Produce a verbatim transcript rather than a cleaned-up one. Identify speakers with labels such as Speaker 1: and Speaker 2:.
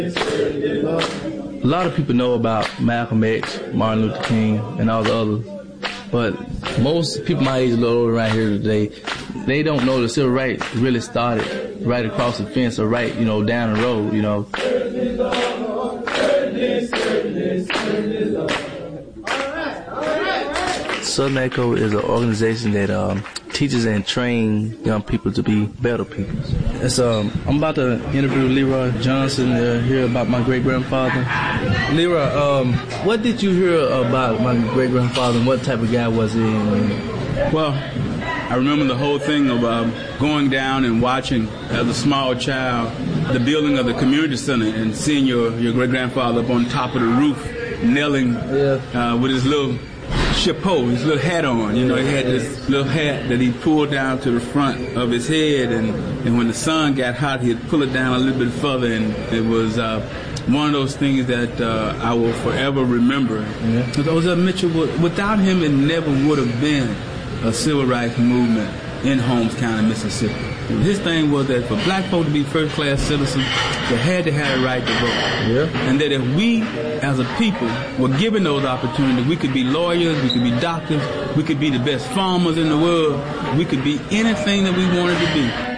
Speaker 1: A lot of people know about Malcolm X, Martin Luther King, and all the others, but most people my age, a little older around here today, they don't know the civil rights really started right across the fence or right, you know, down the road, you know. Southern Echo is an organization that um, teaches and trains young people to be better people. It's, um, I'm about to interview Leroy Johnson to hear about my great-grandfather. Leroy, um, what did you hear about my great-grandfather and what type of guy was he?
Speaker 2: Well, I remember the whole thing of um, going down and watching as a small child the building of the community center and seeing your, your great-grandfather up on top of the roof, kneeling yeah. uh, with his little chapeau, his little hat on. You know, he had this little hat that he pulled down to the front of his head, and, and when the sun got hot, he'd pull it down a little bit further, and it was uh, one of those things that uh, I will forever remember. Yeah. Because Mitchell, without him, it never would have been a civil rights movement in Holmes County, Mississippi. His thing was that for black folk to be first-class citizens, they had to have the right to vote. Yeah. And that if we, as a people, were given those opportunities, we could be lawyers, we could be doctors, we could be the best farmers in the world, we could be anything that we wanted to be.